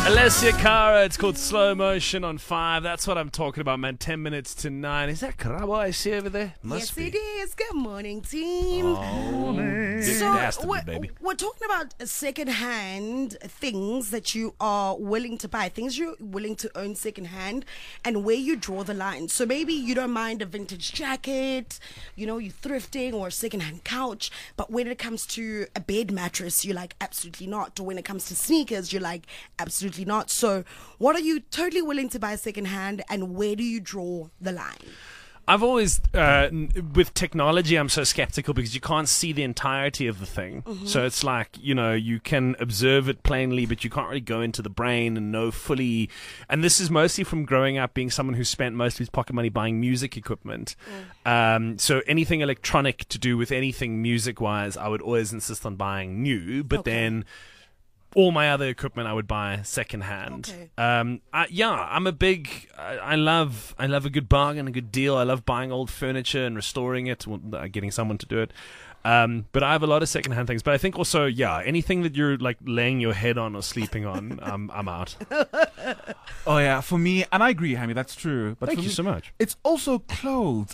Alessia Cara, it's called Slow Motion on 5. That's what I'm talking about, man. 10 minutes to 9. Is that Karabo I see over there? Yes, it is. Good morning, team. Morning. We're talking about second-hand things that you are willing to buy, things you're willing to own second-hand, and where you draw the line. So maybe you don't mind a vintage jacket, you're thrifting, or a second-hand couch, but when it comes to a bed mattress, you're like, absolutely not. Or when it comes to sneakers, you're like, absolutely not. So what are you totally willing to buy secondhand, and where do you draw the line? I've always, with technology, I'm so skeptical because you can't see the entirety of the thing. Mm-hmm. So it's like, you can observe it plainly, but you can't really go into the brain and know fully. And this is mostly from growing up being someone who spent most of his pocket money buying music equipment. So anything electronic to do with anything music-wise, I would always insist on buying new, but then all my other equipment I would buy secondhand. Okay. I'm a big. I love a good bargain, a good deal. I love buying old furniture and restoring it, getting someone to do it. But I have a lot of secondhand things. But I think also, anything that you're like laying your head on or sleeping on, I'm out. Oh yeah, for me, and I agree, Hammy, that's true. But Thank for you me, so much. It's also clothes.